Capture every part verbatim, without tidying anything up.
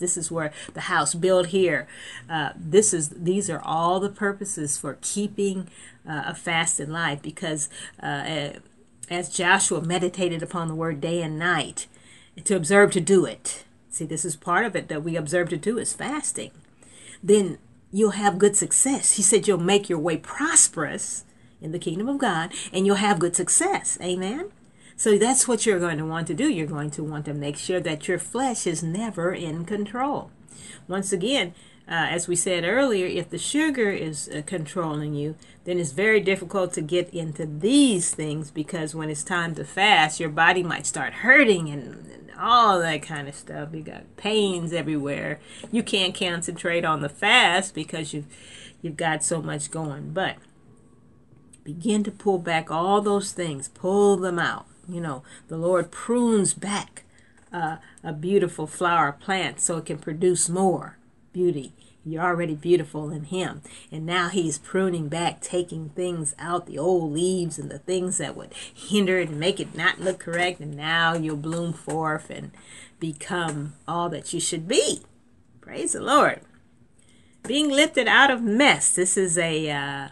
This is where the house built here. Uh, this is these are all the purposes for keeping uh, a fasted life, because uh, as Joshua meditated upon the word day and night, to observe to do it. See, this is part of it that we observe to do is fasting. Then you'll have good success. He said you'll make your way prosperous in the kingdom of God, and you'll have good success. Amen. So that's what you're going to want to do. You're going to want to make sure that your flesh is never in control. Once again, uh, as we said earlier, if the sugar is uh, controlling you, then it's very difficult to get into these things, because when it's time to fast, your body might start hurting and, and all that kind of stuff. You got pains everywhere. You can't concentrate on the fast because you've, you've got so much going. But begin to pull back all those things. Pull them out. You know, the Lord prunes back uh, a beautiful flower plant so it can produce more beauty. You're already beautiful in Him. And now He's pruning back, taking things out, the old leaves and the things that would hinder it and make it not look correct. And now you'll bloom forth and become all that you should be. Praise the Lord. Being lifted out of mess. This is a... Uh,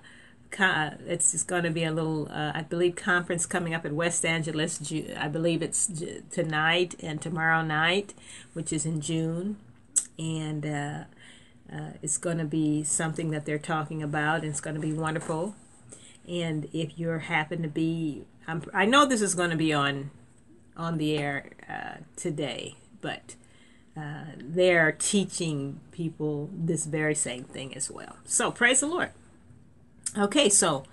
It's just going to be a little, uh, I believe, conference coming up at West Angeles. I believe it's tonight and tomorrow night, which is in June. And uh, uh, it's going to be something that they're talking about, and it's going to be wonderful. And if you happen to be, I'm, I know this is going to be on, on the air uh, today, but uh, they're teaching people this very same thing as well. So praise the Lord. Okay, so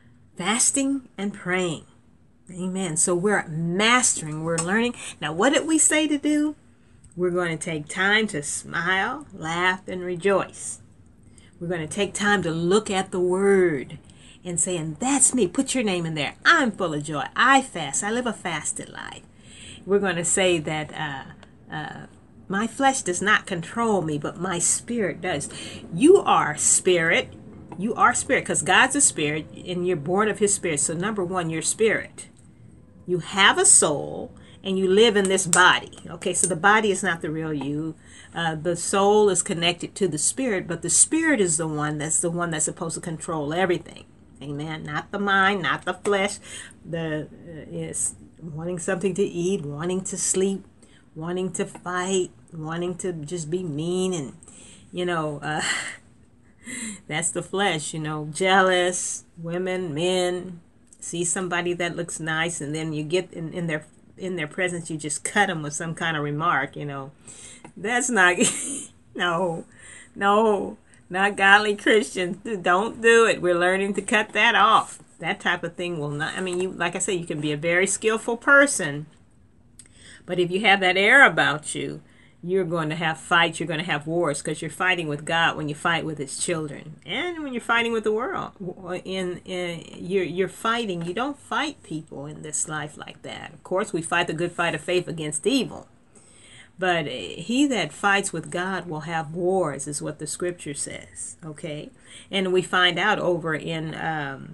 fasting and praying. Amen. So we're mastering, we're learning. Now, what did we say to do? We're going to take time to smile, laugh, and rejoice. We're going to take time to look at the Word and say, and that's me. Put your name in there. I'm full of joy. I fast. I live a fasted life. We're going to say that uh, uh, my flesh does not control me, but my spirit does. You are spirit. You are spirit, because God's a spirit and you're born of His spirit. So number one, you're spirit. You have a soul and you live in this body. Okay, so the body is not the real you. Uh, the soul is connected to the spirit, but the spirit is the one that's the one that's supposed to control everything. Amen. Not the mind, not the flesh. The uh, is wanting something to eat, wanting to sleep, wanting to fight, wanting to just be mean, and you know. Uh, That's the flesh, you know, jealous, women, men, see somebody that looks nice, and then you get in, in their in their presence, you just cut them with some kind of remark, you know. That's not, no, no, not godly Christians. Don't do it. We're learning to cut that off. That type of thing will not, I mean, you, like I said, you can be a very skillful person, but if you have that air about you, you're going to have fights, you're going to have wars, because you're fighting with God when you fight with His children. And when you're fighting with the world, in, in you're, you're fighting, you don't fight people in this life like that. Of course, we fight the good fight of faith against evil. But he that fights with God will have wars, is what the scripture says. Okay? And we find out over in, um,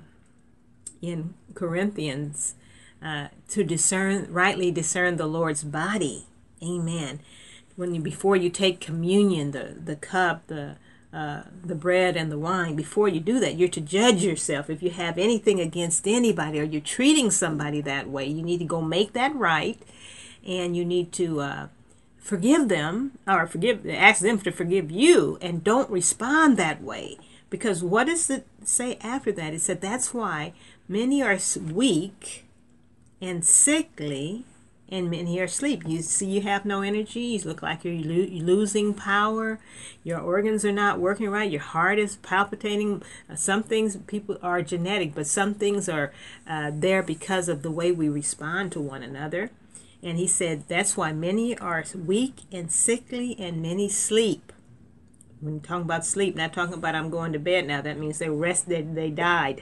in Corinthians, uh, to discern, rightly discern the Lord's body. Amen. When you, before you take communion, the, the cup, the uh, the bread and the wine, before you do that, you're to judge yourself. If you have anything against anybody, or you're treating somebody that way, you need to go make that right, and you need to uh, forgive them, or forgive, ask them to forgive you, and don't respond that way. Because what does it say after that? It said that's why many are weak and sickly, and many are asleep. You see, you have no energy. You look like you're lo- losing power. Your organs are not working right. Your heart is palpitating. Uh, some things people are genetic, but some things are uh, there because of the way we respond to one another. And he said that's why many are weak and sickly, and many sleep. When you're talking about sleep, not talking about I'm going to bed now. That means they rested, they died,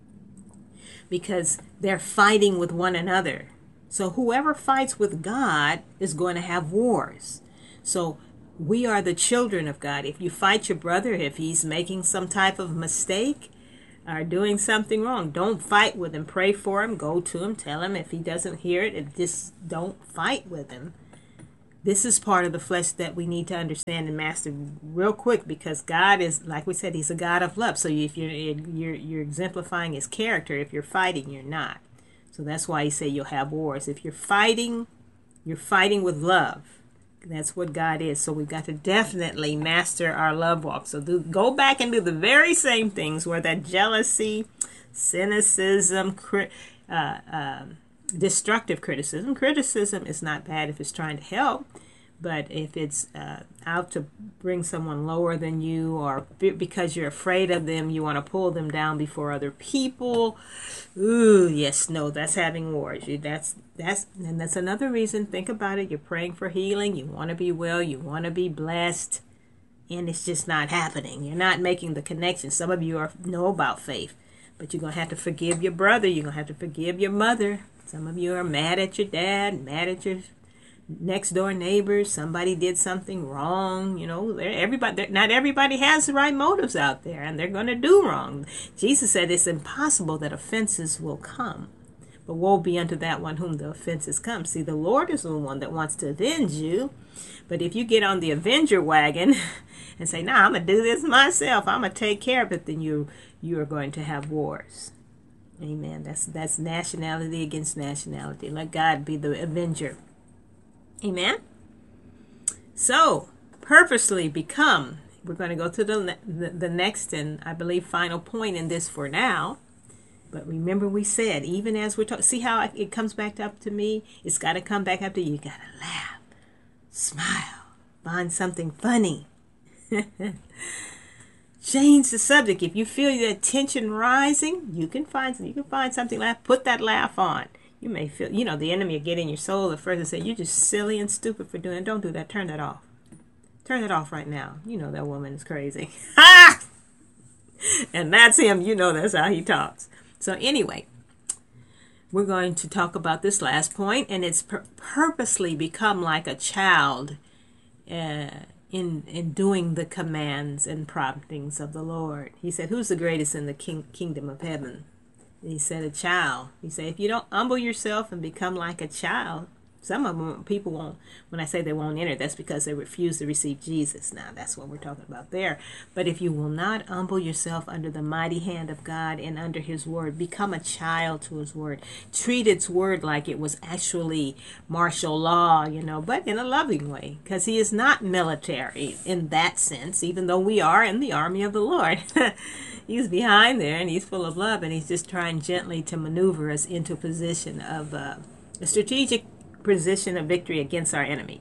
because they're fighting with one another. So whoever fights with God is going to have wars. So we are the children of God. If you fight your brother, if he's making some type of mistake or doing something wrong, don't fight with him. Pray for him. Go to him. Tell him if he doesn't hear it. Just don't fight with him. This is part of the flesh that we need to understand and master real quick, because God is, like we said, He's a God of love. So if you're you're you're exemplifying His character, if you're fighting, you're not. So that's why He said you'll have wars. If you're fighting, you're fighting with love. That's what God is. So we've got to definitely master our love walk. So do, go back and do the very same things where that jealousy, cynicism, cri- uh, uh, destructive criticism. Criticism is not bad if it's trying to help, but if it's uh, out to bring someone lower than you, or because you're afraid of them, you want to pull them down before other people. Ooh, yes, no, that's having wars. You, that's that's and that's another reason. Think about it. You're praying for healing. You want to be well. You want to be blessed, and it's just not happening. You're not making the connection. Some of you are know about faith, but you're gonna have to forgive your brother. You're gonna have to forgive your mother. Some of you are mad at your dad, mad at your next door neighbors. Somebody did something wrong. You know, everybody, not everybody has the right motives out there, and they're going to do wrong. Jesus said it's impossible that offenses will come, but woe be unto that one whom the offenses come. See, the Lord is the one that wants to avenge you, but if you get on the avenger wagon and say, nah, I'm going to do this myself, I'm going to take care of it, then you you are going to have wars. Amen. That's that's nationality against nationality. Let God be the avenger. Amen. So, purposely become. We're going to go to the, the the next and I believe final point in this for now. But remember, we said, even as we're talking, see how it comes back up to me? It's got to come back up to you. You got to laugh, smile, find something funny. Change the subject. If you feel the tension rising, you can find you can find something to laugh. Put that laugh on. You may feel, you know, the enemy will get in your soul at first and say, you're just silly and stupid for doing it. Don't do that. Turn that off. Turn it off right now. You know that woman is crazy. Ha! And that's him. You know that's how he talks. So anyway, we're going to talk about this last point, and it's pur- purposely become like a child uh, in in doing the commands and promptings of the Lord. He said, who's the greatest in the king- kingdom of heaven? And he said, a child. He said, if you don't humble yourself and become like a child, some of them people won't, when I say they won't enter, that's because they refuse to receive Jesus. Now, that's what we're talking about there. But if you will not humble yourself under the mighty hand of God and under His word, become a child to His word. Treat its word like it was actually martial law, you know, but in a loving way, because He is not military in that sense, even though we are in the army of the Lord. He's behind there, and He's full of love, and He's just trying gently to maneuver us into a position of uh, a strategic position of victory against our enemy.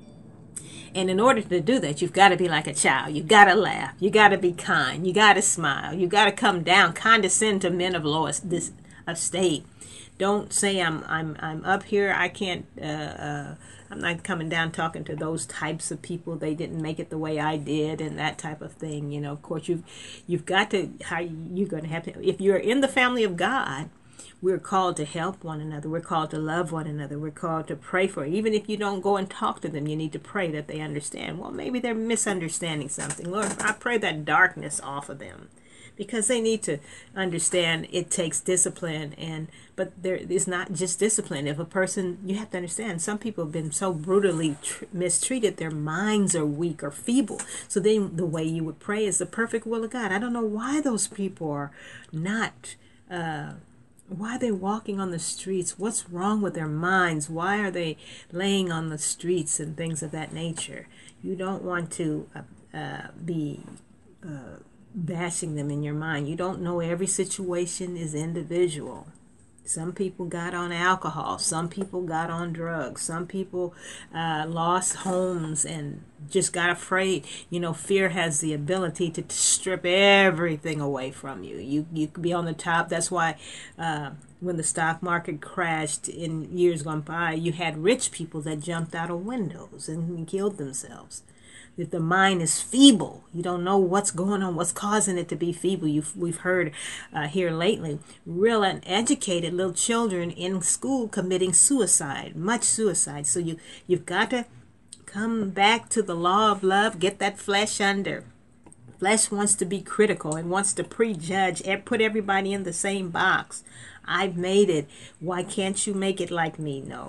And in order to do that, you've got to be like a child. You've got to laugh. You got to be kind. You got to smile. You got to come down, condescend to men of low estate. Don't say I'm I'm I'm up here. I can't. Uh, uh, I'm not coming down talking to those types of people. They didn't make it the way I did, and that type of thing. You know, of course, you've you've got to. How you're going to have to. If you're in the family of God, we're called to help one another. We're called to love one another. We're called to pray for. Even if you don't go and talk to them, you need to pray that they understand. Well, maybe they're misunderstanding something. Lord, I pray that darkness off of them, because they need to understand it takes discipline. And but there is not just discipline. If a person, you have to understand, some people have been so brutally tr- mistreated, their minds are weak or feeble. So then the way you would pray is the perfect will of God. I don't know why those people are not... Uh, Why are they walking on the streets? What's wrong with their minds? Why are they laying on the streets and things of that nature? You don't want to uh, uh, be uh, bashing them in your mind. You don't know every situation is individual. Some people got on alcohol. Some people got on drugs. Some people uh, lost homes and just got afraid. You know, fear has the ability to strip everything away from you. You you could be on the top. That's why uh, when the stock market crashed in years gone by, you had rich people that jumped out of windows and killed themselves. If the mind is feeble, you don't know what's going on, what's causing it to be feeble. You've, we've heard uh, here lately, real uneducated little children in school committing suicide, much suicide. So you, you've got to come back to the law of love, get that flesh under. Flesh wants to be critical and wants to prejudge and put everybody in the same box. I've made it. Why can't you make it like me? No.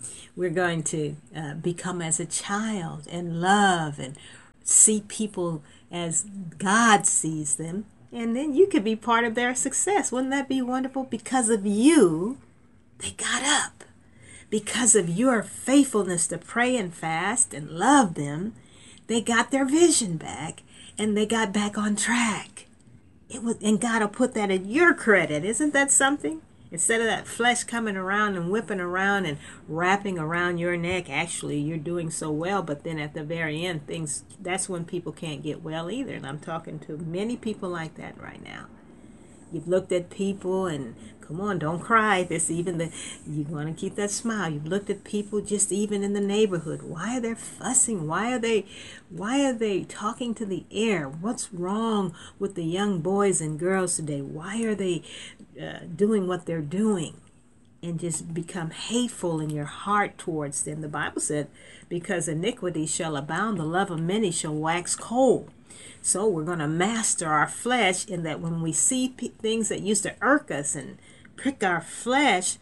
We're going to uh, become as a child and love and see people as God sees them. And then you could be part of their success. Wouldn't that be wonderful? Because of you, they got up. Because of your faithfulness to pray and fast and love them, they got their vision back and they got back on track. It was, and God will put that in your credit. Isn't that something? Instead of that flesh coming around and whipping around and wrapping around your neck, actually you're doing so well, but then at the very end, things, that's when people can't get well either. And I'm talking to many people like that right now. You've looked at people and come on, don't cry. This even the you want to keep that smile. You've looked at people just even in the neighborhood. Why are they fussing? Why are they why are they talking to the air? What's wrong with the young boys and girls today? Why are they uh, doing what they're doing? And just become hateful in your heart towards them. The Bible said, because iniquity shall abound, the love of many shall wax cold. So we're going to master our flesh in that when we see p- things that used to irk us and prick our flesh,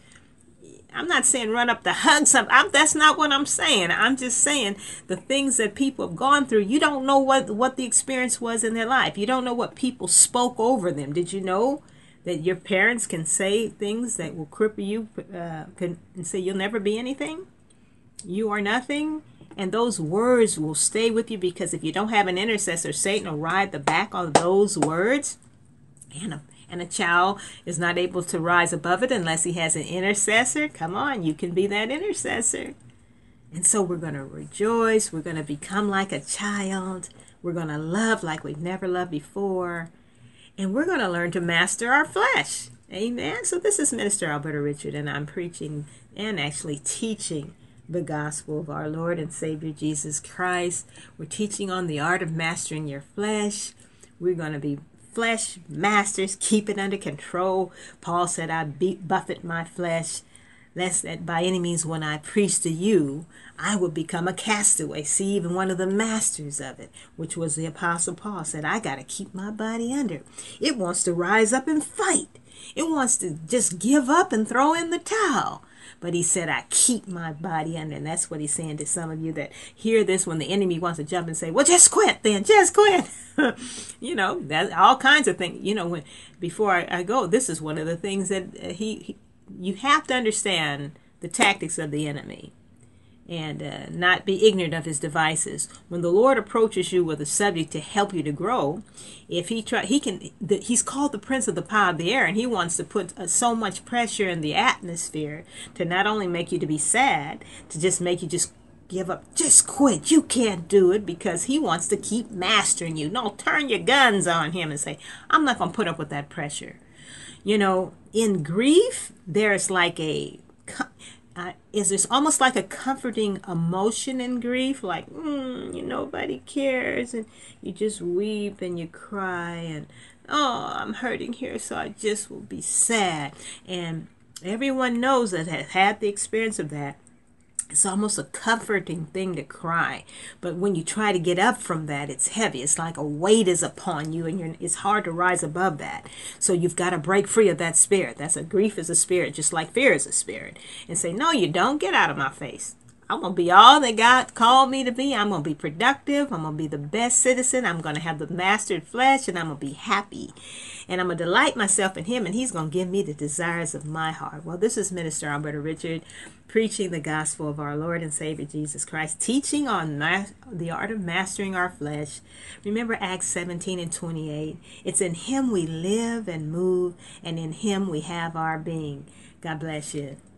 I'm not saying run up to hug something. I'm, that's not what I'm saying. I'm just saying the things that people have gone through, you don't know what, what the experience was in their life. You don't know what people spoke over them. Did you know that your parents can say things that will cripple you uh, can, and say you'll never be anything? You are nothing. And those words will stay with you because if you don't have an intercessor, Satan will ride the back on those words. And a, and a child is not able to rise above it unless he has an intercessor. Come on, you can be that intercessor. And so we're going to rejoice. We're going to become like a child. We're going to love like we've never loved before. And we're going to learn to master our flesh. Amen. So this is Minister Alberta Richard, and I'm preaching and actually teaching the gospel of our Lord and Savior Jesus Christ. We're teaching on the art of mastering your flesh. We're going to be flesh masters, keep it under control. Paul said, I beat, buffet my flesh, lest that by any means when I preach to you, I would become a castaway. See, even one of the masters of it, which was the Apostle Paul, said, I got to keep my body under. It wants to rise up and fight. It wants to just give up and throw in the towel. But he said, I keep my body under. And that's what he's saying to some of you that hear this when the enemy wants to jump and say, well, just quit then. Just quit. You know, that all kinds of things. You know, when before I, I go, this is one of the things that uh, he, he, you have to understand the tactics of the enemy and uh, not be ignorant of his devices. When the Lord approaches you with a subject to help you to grow, if he try, he can. The, he's called the Prince of the Power of the Air, and he wants to put uh, so much pressure in the atmosphere to not only make you to be sad, to just make you just give up, just quit. You can't do it because he wants to keep mastering you. No, turn your guns on him and say, I'm not going to put up with that pressure. You know, in grief, there's like a. Uh, is this almost like a comforting emotion in grief, like mm, you nobody cares, and you just weep and you cry and oh, I'm hurting here, so I just will be sad. And everyone knows that has had the experience of that. It's almost a comforting thing to cry, but when you try to get up from that, it's heavy. It's like a weight is upon you, and you're, it's hard to rise above that. So you've got to break free of that spirit. That's a grief is a spirit, just like fear is a spirit, and say, no, you don't. Get out of my face. I'm going to be all that God called me to be. I'm going to be productive. I'm going to be the best citizen. I'm going to have the mastered flesh, and I'm going to be happy. And I'm going to delight myself in him, and he's going to give me the desires of my heart. Well, this is Minister Alberta Richard, preaching the gospel of our Lord and Savior Jesus Christ, teaching on ma- the art of mastering our flesh. Remember Acts seventeen and twenty-eight. It's in him we live and move, and in him we have our being. God bless you.